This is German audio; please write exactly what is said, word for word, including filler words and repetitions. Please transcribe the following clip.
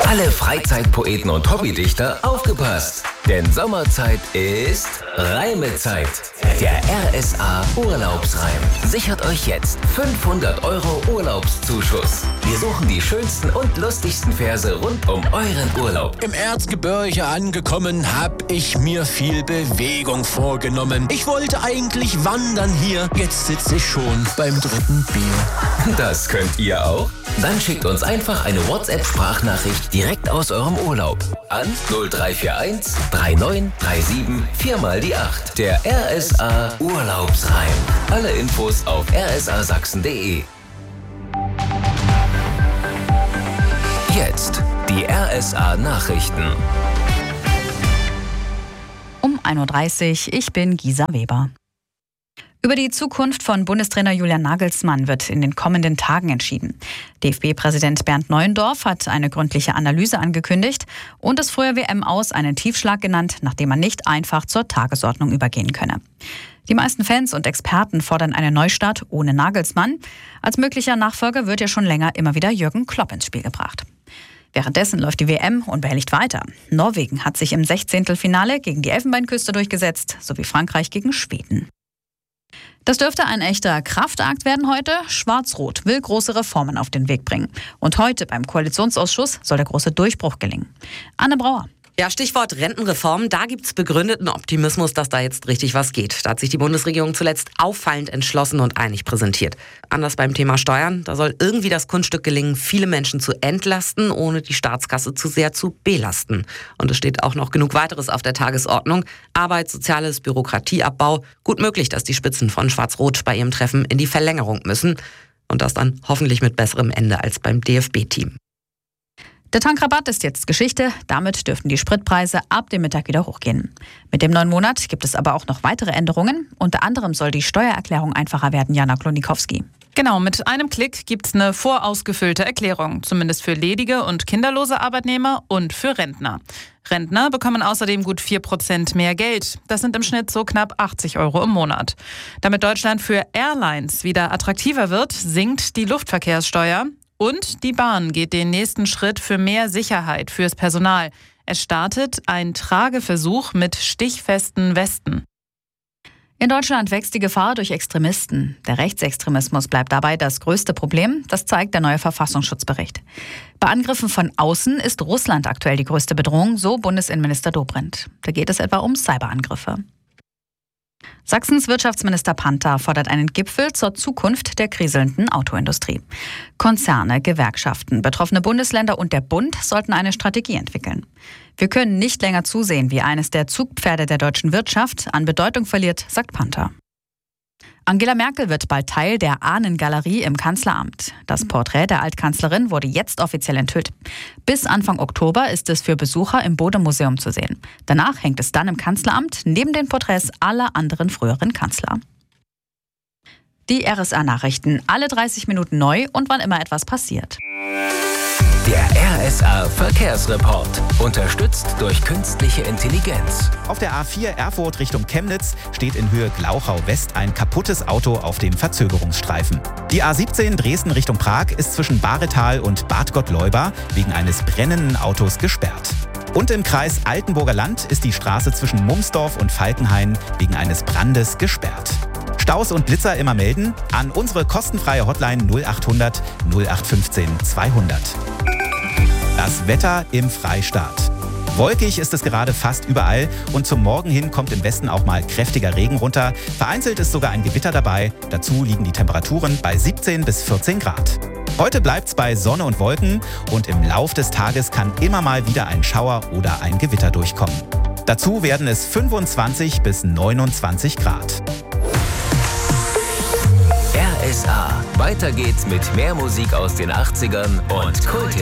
Alle Freizeitpoeten und Hobbydichter aufgepasst! Denn Sommerzeit ist Reimezeit. Der R S A Urlaubsreim sichert euch jetzt fünfhundert Euro Urlaubszuschuss. Wir suchen die schönsten und lustigsten Verse rund um euren Urlaub. Im Erzgebirge angekommen, hab ich mir viel Bewegung vorgenommen. Ich wollte eigentlich wandern hier, jetzt sitze ich schon beim dritten Bier. Das könnt ihr auch? Dann schickt uns einfach eine WhatsApp-Sprachnachricht direkt aus eurem Urlaub an null drei vier eins drei neun drei sieben vier mal die acht. Der R S A Urlaubsreim. Alle Infos auf r s a sachsen punkt d e. Jetzt die R S A Nachrichten. Um ein Uhr dreißig, ich bin Gisa Weber. Über die Zukunft von Bundestrainer Julian Nagelsmann wird in den kommenden Tagen entschieden. D F B-Präsident Bernd Neuendorf hat eine gründliche Analyse angekündigt und das frühe W M-Aus einen Tiefschlag genannt, nachdem man nicht einfach zur Tagesordnung übergehen könne. Die meisten Fans und Experten fordern einen Neustart ohne Nagelsmann. Als möglicher Nachfolger wird ja schon länger immer wieder Jürgen Klopp ins Spiel gebracht. Währenddessen läuft die W M unbehelligt weiter. Norwegen hat sich im Sechzehntelfinale gegen die Elfenbeinküste durchgesetzt, sowie Frankreich gegen Schweden. Das dürfte ein echter Kraftakt werden heute. Schwarz-Rot will große Reformen auf den Weg bringen. Und heute beim Koalitionsausschuss soll der große Durchbruch gelingen. Anne Brauer. Ja, Stichwort Rentenreform. Da gibt's begründeten Optimismus, dass da jetzt richtig was geht. Da hat sich die Bundesregierung zuletzt auffallend entschlossen und einig präsentiert. Anders beim Thema Steuern. Da soll irgendwie das Kunststück gelingen, viele Menschen zu entlasten, ohne die Staatskasse zu sehr zu belasten. Und es steht auch noch genug weiteres auf der Tagesordnung. Arbeit, Soziales, Bürokratieabbau. Gut möglich, dass die Spitzen von Schwarz-Rot bei ihrem Treffen in die Verlängerung müssen. Und das dann hoffentlich mit besserem Ende als beim D F B-Team. Der Tankrabatt ist jetzt Geschichte. Damit dürften die Spritpreise ab dem Mittag wieder hochgehen. Mit dem neuen Monat gibt es aber auch noch weitere Änderungen. Unter anderem soll die Steuererklärung einfacher werden, Jana Klonikowski. Genau, mit einem Klick gibt es eine vorausgefüllte Erklärung. Zumindest für ledige und kinderlose Arbeitnehmer und für Rentner. Rentner bekommen außerdem gut vier Prozent mehr Geld. Das sind im Schnitt so knapp achtzig Euro im Monat. Damit Deutschland für Airlines wieder attraktiver wird, sinkt die Luftverkehrssteuer. Und die Bahn geht den nächsten Schritt für mehr Sicherheit fürs Personal. Es startet ein Trageversuch mit stichfesten Westen. In Deutschland wächst die Gefahr durch Extremisten. Der Rechtsextremismus bleibt dabei das größte Problem. Das zeigt der neue Verfassungsschutzbericht. Bei Angriffen von außen ist Russland aktuell die größte Bedrohung, so Bundesinnenminister Dobrindt. Da geht es etwa um Cyberangriffe. Sachsens Wirtschaftsminister Panther fordert einen Gipfel zur Zukunft der kriselnden Autoindustrie. Konzerne, Gewerkschaften, betroffene Bundesländer und der Bund sollten eine Strategie entwickeln. Wir können nicht länger zusehen, wie eines der Zugpferde der deutschen Wirtschaft an Bedeutung verliert, sagt Panther. Angela Merkel wird bald Teil der Ahnengalerie im Kanzleramt. Das Porträt der Altkanzlerin wurde jetzt offiziell enthüllt. Bis Anfang Oktober ist es für Besucher im Bode-Museum zu sehen. Danach hängt es dann im Kanzleramt neben den Porträts aller anderen früheren Kanzler. Die R S A-Nachrichten, alle dreißig Minuten neu und wann immer etwas passiert. Der R S A Verkehrsreport, unterstützt durch künstliche Intelligenz. Auf der A vier Erfurt Richtung Chemnitz steht in Höhe Glauchau West ein kaputtes Auto auf dem Verzögerungsstreifen. Die A siebzehn Dresden Richtung Prag ist zwischen Baretal und Bad Gottleuba wegen eines brennenden Autos gesperrt. Und im Kreis Altenburger Land ist die Straße zwischen Mumsdorf und Falkenhain wegen eines Brandes gesperrt. Staus und Blitzer immer melden an unsere kostenfreie Hotline null achthundert null acht fünfzehn zweihundert. Das Wetter im Freistaat. Wolkig ist es gerade fast überall und zum Morgen hin kommt im Westen auch mal kräftiger Regen runter. Vereinzelt ist sogar ein Gewitter dabei. Dazu liegen die Temperaturen bei siebzehn bis vierzehn Grad. Heute bleibt's bei Sonne und Wolken und im Lauf des Tages kann immer mal wieder ein Schauer oder ein Gewitter durchkommen. Dazu werden es fünfundzwanzig bis neunundzwanzig Grad. R S A. Weiter geht's mit mehr Musik aus den achtzigern und Kult.